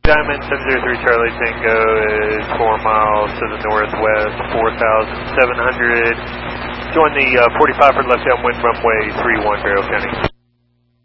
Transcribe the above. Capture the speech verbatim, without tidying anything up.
Diamond seven zero three Charlie Tango is four miles to the northwest, four thousand seven hundred. Join the uh, forty-five for left downwind runway three one, Barrow County.